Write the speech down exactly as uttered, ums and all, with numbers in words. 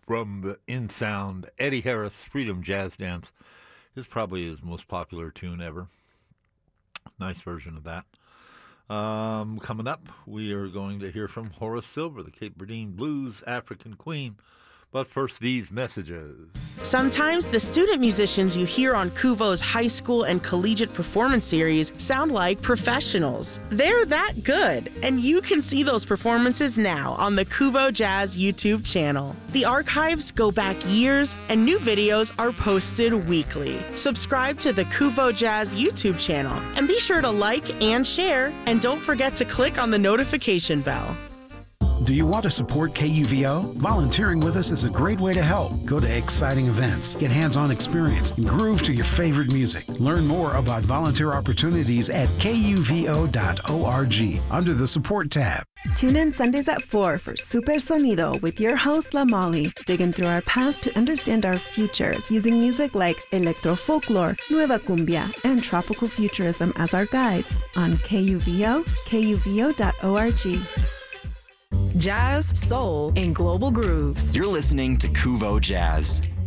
from the In Sound. Eddie Harris, Freedom Jazz Dance is probably his most popular tune ever. Nice version of that. Um, coming up, we are going to hear from Horace Silver, the Cape Verdean Blues African Queen. But first, these messages. Sometimes the student musicians you hear on Kuvo's high school and collegiate performance series sound like professionals. They're that good, and you can see those performances now on the Kuvo Jazz YouTube channel. The archives go back years, and new videos are posted weekly. Subscribe to the Kuvo Jazz YouTube channel, and be sure to like and share, and don't forget to click on the notification bell. Do you want to support K U V O? Volunteering with us is a great way to help. Go to exciting events, get hands-on experience, and groove to your favorite music. Learn more about volunteer opportunities at K U V O dot org under the Support tab. Tune in Sundays at four for Super Sonido with your host, La Molly, digging through our past to understand our futures using music like electro folklore, nueva cumbia, and tropical futurism as our guides on K U V O, K U V O dot org. Jazz, soul, and global grooves. You're listening to Kuvo Jazz.